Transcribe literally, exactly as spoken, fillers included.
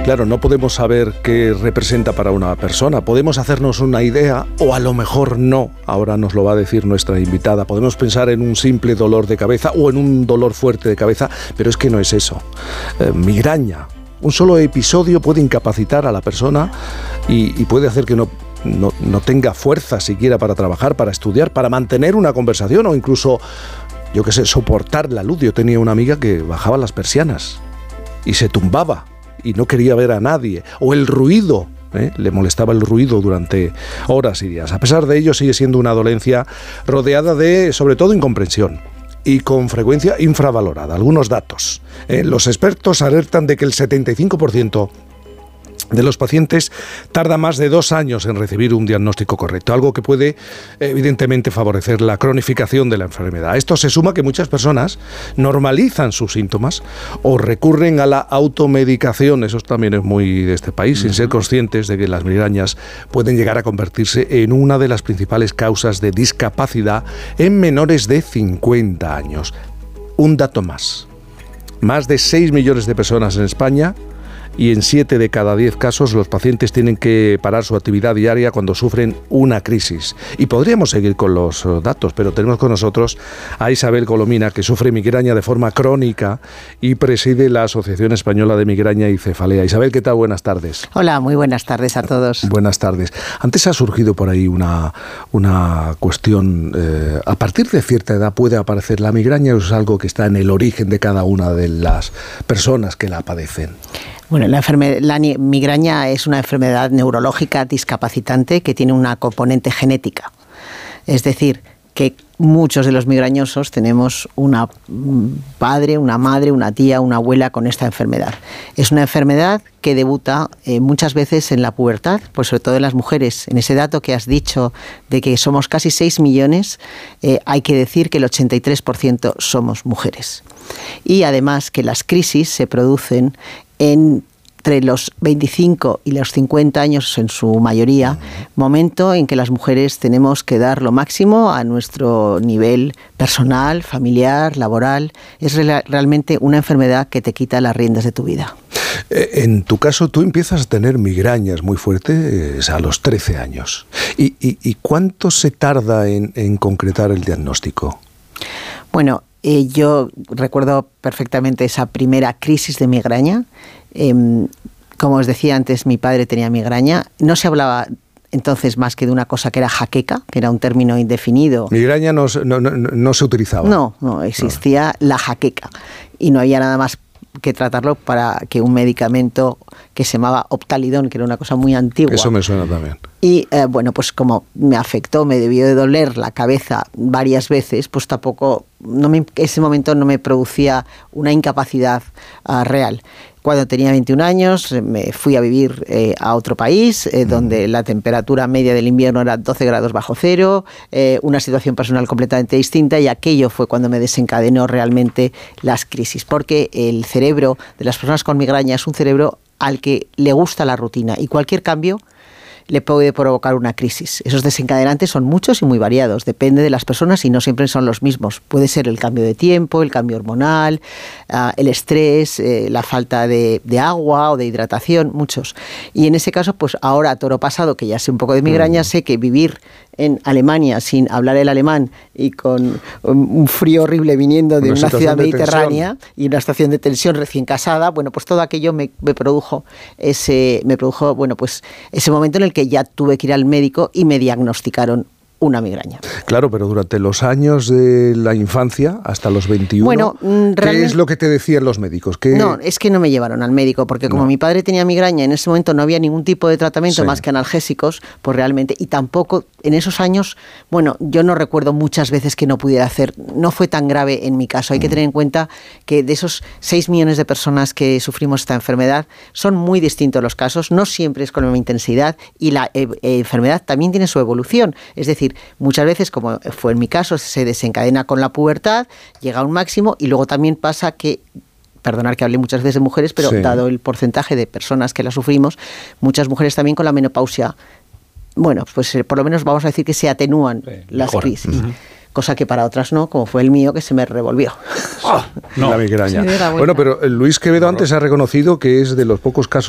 Claro, no podemos saber qué representa para una persona. Podemos hacernos una idea o a lo mejor no. Ahora nos lo va a decir nuestra invitada. Podemos pensar en un simple dolor de cabeza o en un dolor fuerte de cabeza, pero es que no es eso. Eh, migraña. Un solo episodio puede incapacitar a la persona y, y puede hacer que no, no, no tenga fuerza siquiera para trabajar, para estudiar, para mantener una conversación o incluso, yo qué sé, soportar la luz. Yo tenía una amiga que bajaba las persianas y se tumbaba y no quería ver a nadie. O el ruido, ¿eh? Le molestaba el ruido durante horas y días. A pesar de ello, sigue siendo una dolencia rodeada de, sobre todo, incomprensión y con frecuencia infravalorada. Algunos datos. Eh, los expertos alertan de que el setenta y cinco por ciento de los pacientes tarda más de dos años en recibir un diagnóstico correcto, algo que puede evidentemente favorecer la cronificación de la enfermedad. Esto se suma que muchas personas normalizan sus síntomas o recurren a la automedicación, eso también es muy de este país, uh-huh. sin ser conscientes de que las migrañas pueden llegar a convertirse en una de las principales causas de discapacidad en menores de cincuenta años. Un dato más, más de seis millones de personas en España, y en siete de cada diez casos los pacientes tienen que parar su actividad diaria cuando sufren una crisis. Y podríamos seguir con los datos, pero tenemos con nosotros a Isabel Colomina, que sufre migraña de forma crónica y preside la Asociación Española de Migraña y Cefalea. Isabel, ¿qué tal? Buenas tardes. Hola, muy buenas tardes a todos. Buenas tardes. Antes ha surgido por ahí una, una cuestión. Eh, ¿A partir de cierta edad puede aparecer la migraña o es algo que está en el origen de cada una de las personas que la padecen? Bueno, la, enferme- la migraña es una enfermedad neurológica discapacitante que tiene una componente genética. Es decir, que muchos de los migrañosos tenemos una padre, una madre, una tía, una abuela con esta enfermedad. Es una enfermedad que debuta eh, muchas veces en la pubertad, pues sobre todo en las mujeres. En ese dato que has dicho de que somos casi seis millones, eh, hay que decir que el ochenta y tres por ciento somos mujeres. Y además que las crisis se producen entre los veinticinco y los cincuenta años en su mayoría, momento en que las mujeres tenemos que dar lo máximo a nuestro nivel personal, familiar, laboral. Es re- realmente una enfermedad que te quita las riendas de tu vida. En tu caso, tú empiezas a tener migrañas muy fuertes a los trece años. ¿Y, y, y cuánto se tarda en, en concretar el diagnóstico? Bueno, Eh, yo recuerdo perfectamente esa primera crisis de migraña. Eh, como os decía antes, mi padre tenía migraña. No se hablaba entonces más que de una cosa que era jaqueca, que era un término indefinido. Migraña no, no, no, no se utilizaba. No, no, existía no. la jaqueca. Y no había nada más que tratarlo para que un medicamento que se llamaba Optalidón, que era una cosa muy antigua. Eso me suena también. Y eh, bueno, pues como me afectó, me debió de doler la cabeza varias veces, pues tampoco, no me, ese momento no me producía una incapacidad uh, real. Cuando tenía veintiún años me fui a vivir eh, a otro país eh, donde la temperatura media del invierno era doce grados bajo cero, eh, una situación personal completamente distinta, y aquello fue cuando me desencadenó realmente las crisis, porque el cerebro de las personas con migraña es un cerebro al que le gusta la rutina y cualquier cambio le puede provocar una crisis. Esos desencadenantes son muchos y muy variados, depende de las personas y no siempre son los mismos. Puede ser el cambio de tiempo, el cambio hormonal, uh, el estrés, eh, la falta de, de agua o de hidratación, muchos. Y en ese caso, pues ahora, a toro pasado, que ya sé un poco de migraña, sé que vivir en Alemania sin hablar el alemán y con un frío horrible viniendo de una, una ciudad mediterránea y una situación de tensión recién casada, bueno, pues todo aquello me, me produjo ese, me produjo, bueno, pues ese momento en el que ya tuve que ir al médico y me diagnosticaron una migraña. Claro, pero durante los años de la infancia, hasta los veintiuno, bueno, ¿qué realmente es lo que te decían los médicos? ¿Qué? No, es que no me llevaron al médico, porque como no. mi padre tenía migraña, en ese momento no había ningún tipo de tratamiento sí. más que analgésicos, pues realmente, y tampoco en esos años, bueno, yo no recuerdo muchas veces que no pudiera hacer, no fue tan grave en mi caso. Hay mm. que tener en cuenta que de esos seis millones de personas que sufrimos esta enfermedad, son muy distintos los casos, no siempre es con la misma intensidad, y la eh, eh, enfermedad también tiene su evolución, es decir, muchas veces, como fue en mi caso, se desencadena con la pubertad, llega a un máximo y luego también pasa que, perdonar que hable muchas veces de mujeres, pero sí. dado el porcentaje de personas que la sufrimos, muchas mujeres también con la menopausia, bueno, pues por lo menos vamos a decir que se atenúan sí, las mejor. crisis. Uh-huh. Cosa que para otras no, como fue el mío, que se me revolvió. Oh, no. La migraña. Sí, bueno, pero Luis Quevedo antes ha reconocido que es de los pocos casos